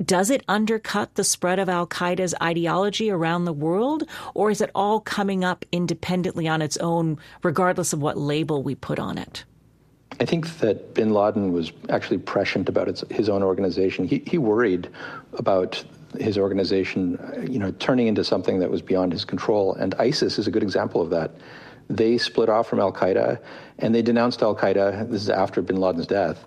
Does it undercut the spread of al-Qaeda's ideology around the world, or is it all coming up independently on its own, regardless of what label we put on it? I think that bin Laden was actually prescient about his own organization. He worried about his organization, turning into something that was beyond his control. And ISIS is a good example of that. They split off from al-Qaeda, and they denounced al-Qaeda. This is after bin Laden's death.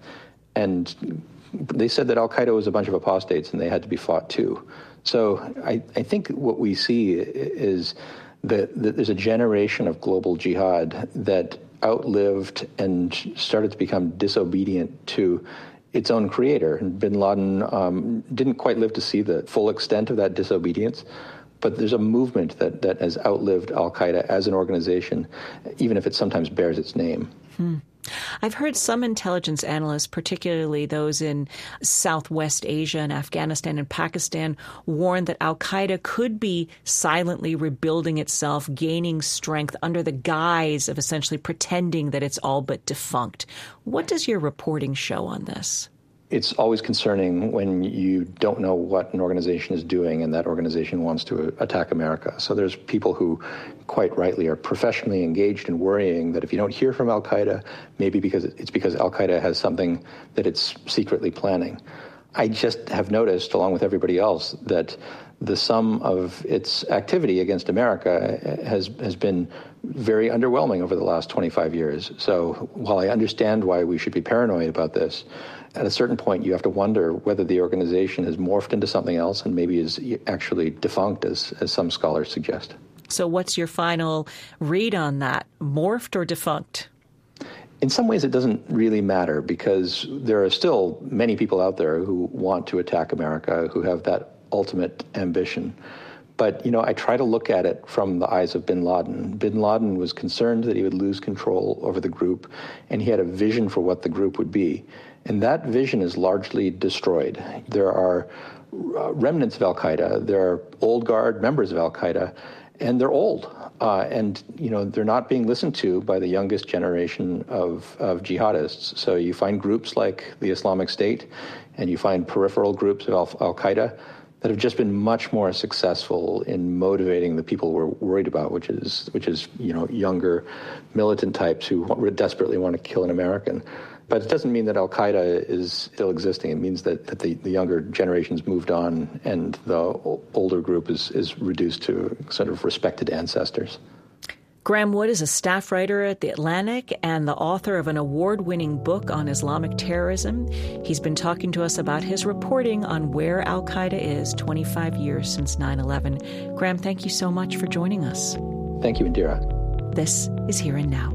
And they said that al-Qaeda was a bunch of apostates, and they had to be fought too. So I think what we see is that there's a generation of global jihad that outlived and started to become disobedient to its own creator. And bin Laden didn't quite live to see the full extent of that disobedience, but there's a movement that has outlived al-Qaeda as an organization, even if it sometimes bears its name. I've heard some intelligence analysts, particularly those in Southwest Asia and Afghanistan and Pakistan, warn that al-Qaeda could be silently rebuilding itself, gaining strength under the guise of essentially pretending that it's all but defunct. What does your reporting show on this? It's always concerning when you don't know what an organization is doing and that organization wants to attack America. So there's people who quite rightly are professionally engaged in worrying that if you don't hear from al-Qaeda, maybe because al-Qaeda has something that it's secretly planning. I just have noticed, along with everybody else, that the sum of its activity against America has been very underwhelming over the last 25 years. So while I understand why we should be paranoid about this, at a certain point you have to wonder whether the organization has morphed into something else and maybe is actually defunct, as some scholars suggest. So what's your final read on that? Morphed or defunct? In some ways, it doesn't really matter because there are still many people out there who want to attack America, who have that ultimate ambition. But, I try to look at it from the eyes of bin Laden. Bin Laden was concerned that he would lose control over the group, and he had a vision for what the group would be. And that vision is largely destroyed. There are remnants of al-Qaeda, there are old guard members of al-Qaeda, and they're old. They're not being listened to by the youngest generation of jihadists. So you find groups like the Islamic State, and you find peripheral groups of al-Qaeda that have just been much more successful in motivating the people we're worried about, which is younger militant types who desperately want to kill an American. But it doesn't mean that al-Qaeda is still existing. It means that the younger generation's moved on and the older group is reduced to sort of respected ancestors. Graeme Wood is a staff writer at The Atlantic and the author of an award-winning book on Islamic terrorism. He's been talking to us about his reporting on where al-Qaeda is 25 years since 9/11. Graeme, thank you so much for joining us. Thank you, Indira. This is Here and Now.